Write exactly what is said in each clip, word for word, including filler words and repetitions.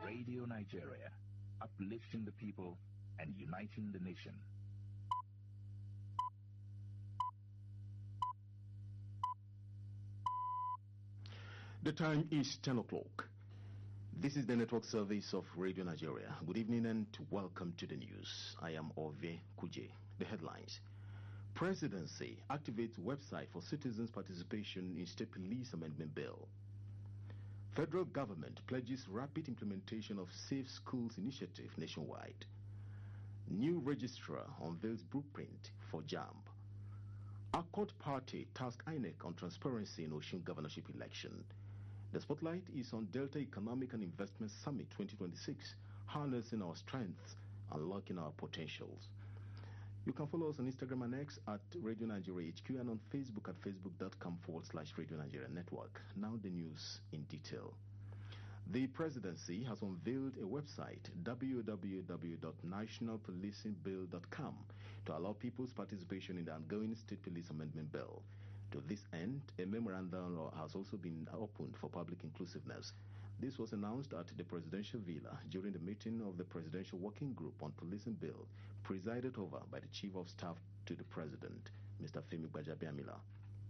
Radio Nigeria, uplifting the people and uniting the nation. The time is ten o'clock. This is the network service of Radio Nigeria. Good evening and welcome to the news. I am Ove Kuje. The headlines. Presidency activates website for citizens' participation in State Police Amendment Bill. Federal government pledges rapid implementation of Safe Schools initiative nationwide. New registrar unveils blueprint for JAMB. Accord Party task I N E C on transparency in Osun governorship election. The spotlight is on Delta Economic and Investment Summit twenty twenty-six, harnessing our strengths, unlocking our potentials. You can follow us on Instagram and X at Radio Nigeria H Q and on Facebook at facebook.com forward slash Radio Nigeria Network. Now the news in detail. The presidency has unveiled a website, w w w dot national policing bill dot com, to allow people's participation in the ongoing State Police Amendment Bill. To this end, a memorandum has also been opened for public inclusiveness. This was announced at the Presidential Villa during the meeting of the Presidential Working Group on Policing Bill, presided over by the Chief of Staff to the President, Mister Femi Gbajabiamila.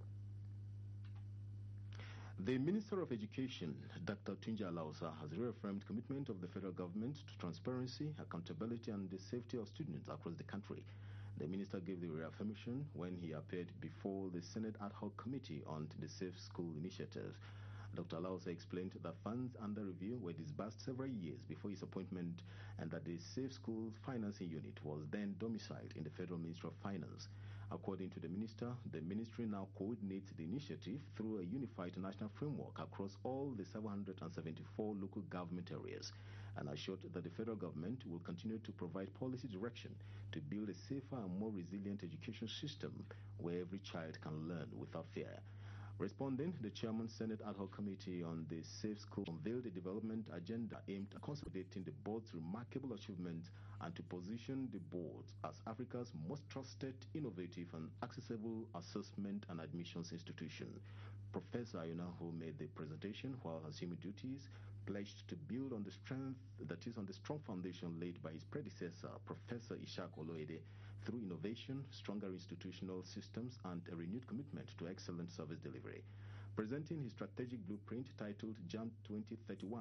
The Minister of Education, Doctor Tunji Alausa, has reaffirmed commitment of the federal government to transparency, accountability, and the safety of students across the country. The minister gave the reaffirmation when he appeared before the Senate Ad Hoc Committee on the Safe School Initiative. Doctor Alausa explained that funds under review were disbursed several years before his appointment and that the Safe Schools Financing Unit was then domiciled in the Federal Ministry of Finance. According to the minister, the ministry now coordinates the initiative through a unified national framework across all the seven hundred seventy-four local government areas, and assured that the federal government will continue to provide policy direction to build a safer and more resilient education system where every child can learn without fear. Responding, the Chairman Senate Ad Hoc Committee on the Safe School unveiled a development agenda aimed at consolidating the board's remarkable achievements and to position the board as Africa's most trusted, innovative, and accessible assessment and admissions institution. Professor Ayuna, who made the presentation while assuming duties, pledged to build on the strength that is on the strong foundation laid by his predecessor, Professor Ishaq Oloede, through innovation, stronger institutional systems, and a renewed commitment to excellent service delivery. Presenting his strategic blueprint titled JAMB twenty thirty-one,